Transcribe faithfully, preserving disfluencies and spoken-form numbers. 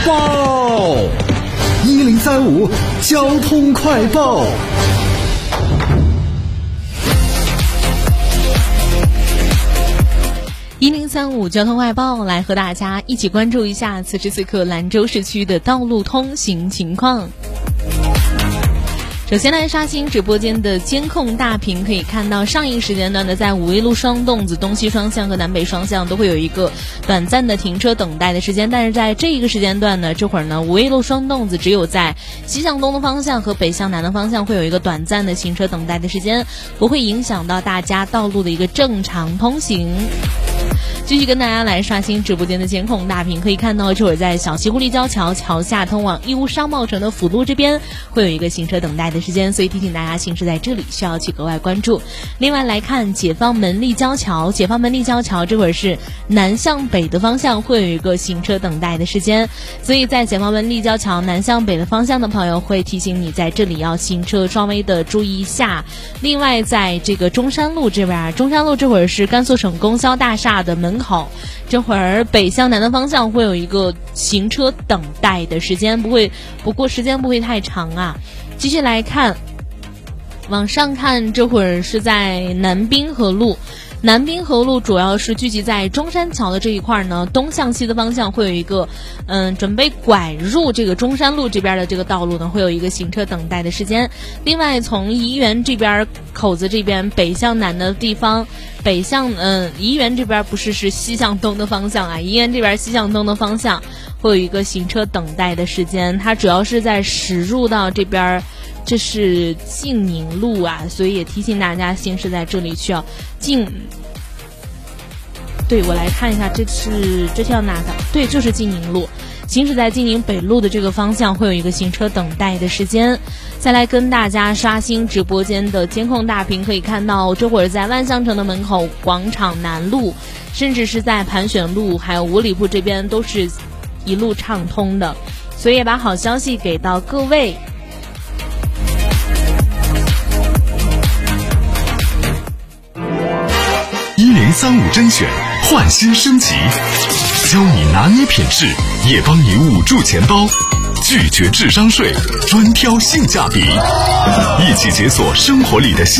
报，一零三五交通快报。 一零三五交通快报，来和大家一起关注一下此时此刻兰州市区的道路通行情况。首先来刷新直播间的监控大屏，可以看到上一个时间段的在五威路双洞子东西双向和南北双向都会有一个短暂的停车等待的时间，但是在这一个时间段呢，这会儿呢五威路双洞子只有在西向东的方向和北向南的方向会有一个短暂的行车等待的时间，不会影响到大家道路的一个正常通行。继续跟大家来刷新直播间的监控大屏，可以看到这会儿在小西湖立交桥桥下通往义乌商贸城的辅路这边会有一个行车等待的时间，所以提醒大家行驶在这里需要去格外关注。另外来看解放门立交桥，解放门立交桥这会儿是南向北的方向会有一个行车等待的时间，所以在解放门立交桥南向北的方向的朋友会提醒你在这里要行车稍微的注意一下。另外在这个中山路这边，中山路这会儿是甘肃省供销大厦的门口，这会儿北向南的方向会有一个行车等待的时间，不会不过时间不会太长啊。继续来看往上看，这会儿是在南滨河路，南滨河路主要是聚集在中山桥的这一块呢，东向西的方向会有一个嗯，准备拐入这个中山路这边的这个道路呢，会有一个行车等待的时间。另外从怡园这边口子这边北向南的地方，北向嗯怡园这边不是是西向东的方向啊，怡园这边西向东的方向会有一个行车等待的时间，它主要是在驶入到这边，这是晋宁路啊，所以也提醒大家行驶在这里需要进。对，我来看一下，这是这条哪条？对，就是晋宁路。行驶在晋宁北路的这个方向会有一个行车等待的时间。再来跟大家刷新直播间的监控大屏，可以看到这会儿在万象城的门口、广场南路，甚至是在盘旋路还有五里铺这边都是一路畅通的，所以也把好消息给到各位。 一零三五甄选焕新升级，教你拿捏品质，也帮你捂住钱包，拒绝智商税，专挑性价比，一起解锁生活里的